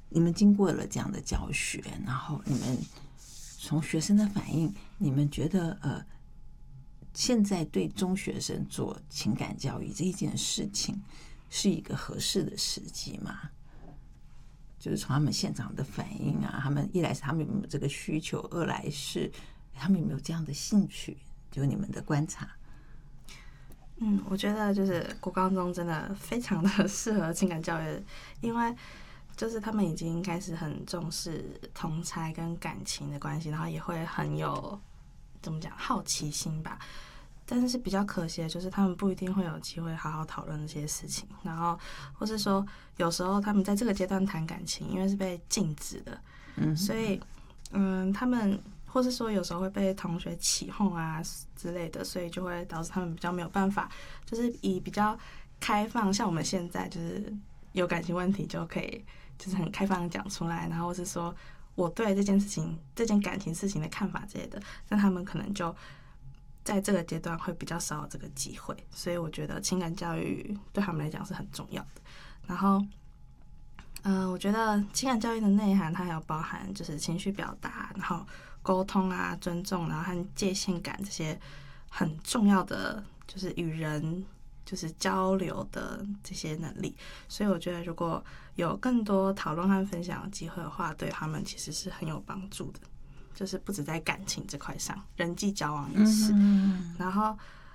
你们经过了这样的教学，然后你们从学生的反应，你们觉得现在对中学生做情感教育这一件事情是一个合适的时机吗？就是从他们现场的反应啊，他们一来是他们有没有这个需求，二来是他们有没有这样的兴趣，就你们的观察。 我觉得就是国高中真的非常的适合情感教育，因为就是他们已经开始很重视同侪跟感情的关系，然后也会很有怎么讲好奇心吧。但是比较可惜的就是他们不一定会有机会好好讨论这些事情，然后或是说有时候他们在这个阶段谈感情，因为是被禁止的，所以他们或是说有时候会被同学起哄啊之类的，所以就会导致他们比较没有办法，就是以比较开放，像我们现在就是有感情问题就可以就是很开放的讲出来，然后是说我对这件事情、这件感情事情的看法之类的，但他们可能就在这个阶段会比较少有这个机会，所以我觉得情感教育对他们来讲是很重要的。然后我觉得情感教育的内涵它还有包含就是情绪表达，然后沟通啊、尊重，然后和界限感这些很重要的就是与人就是交流的这些能力。所以我觉得如果有更多讨论和分享的机会的话，对他们其实是很有帮助的，就是不止在感情这块上，人际交往也是。然后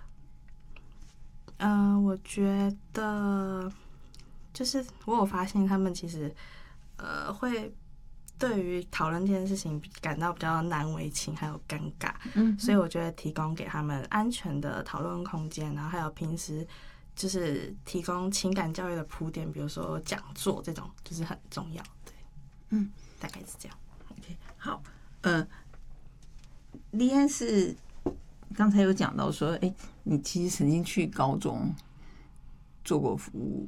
我觉得就是我有发现他们其实会对于讨论这件事情感到比较难为情还有尴尬，所以我觉得提供给他们安全的讨论空间，然后还有平时就是提供情感教育的铺垫，比如说讲座这种就是很重要。对，大概是这样。 OK， 好，立安是刚才有讲到说，你其实曾经去高中做过服务。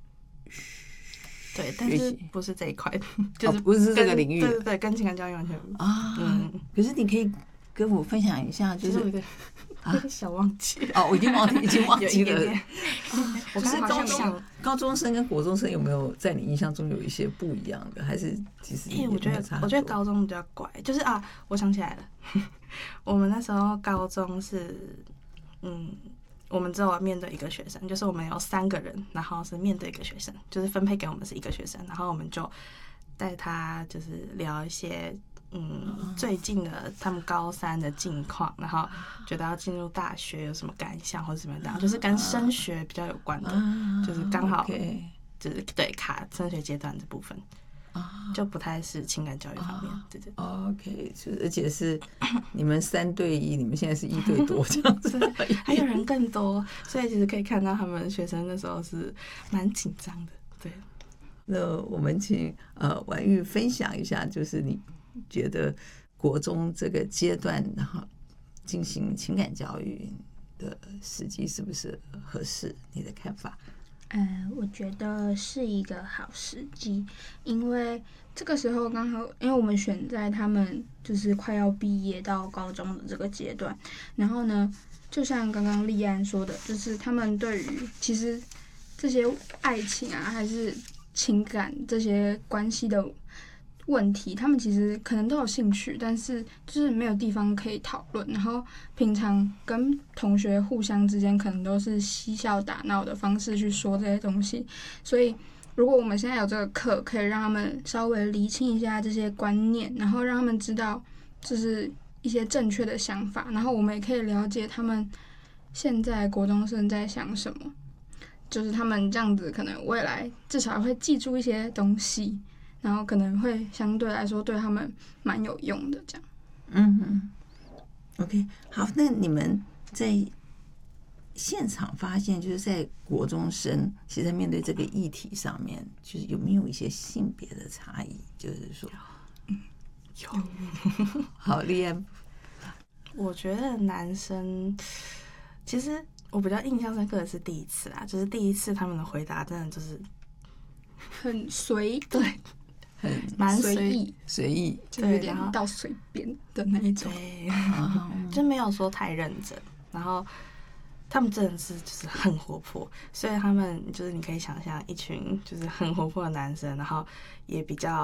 对，但是不是这一块，就是不是这个领域的， 对，跟情感教育完全可是你可以跟我分享一下，就是有点小忘记了。我已经忘记了。 我刚好像高中生跟国中生有没有在你印象中有一些不一样的？还是其实我觉得高中比较怪，就是我想起来了，我们那时候高中是我们只有面对一个学生，就是我们有3个人，然后是面对一个学生，就是分配给我们是一个学生，然后我们就带他就是聊一些最近的他们高3的近况，然后觉得要进入大学有什么感想或者什么样，就是跟升学比较有关的，就是刚好就是对卡升学阶段这部分。就不太是情感教育方面，对。 OK， 而且是你们3对1，你们现在是1对多这样子， 还有人更多，所以其实可以看到他们学生那时候是蛮紧张的。对， 那我们请婉玉分享一下，就是你觉得国中这个阶段，然后进行情感教育的时机是不是合适？你的看法？ 我觉得是一个好时机，因为这个时候刚好，因为我们选在他们就是快要毕业到高中的这个阶段，然后呢，就像刚刚立安说的，就是他们对于其实这些爱情啊，还是情感这些关系的问题，他们其实可能都有兴趣，但是就是没有地方可以讨论，然后平常跟同学互相之间可能都是嬉笑打闹的方式去说这些东西，所以如果我们现在有这个课，可以让他们稍微厘清一下这些观念，然后让他们知道就是一些正确的想法，然后我们也可以了解他们现在国中生在想什么，就是他们这样子可能未来至少会记住一些东西，然后可能会相对来说对他们蛮有用的，这样。 OK， 好，那你们在现场发现，就是在国中生其实在面对这个议题上面，就是有没有一些性别的差异？就是说，有。好，立安， 我觉得男生其实我比较印象深刻的是第一次啦，就是第一次他们的回答真的就是很随， 对。 蛮随意，就有点到随便的那一种， 对，就没有说太认真。然后他们真的是就是很活泼，所以他们就是你可以想象一群就是很活泼的男生，然后也比较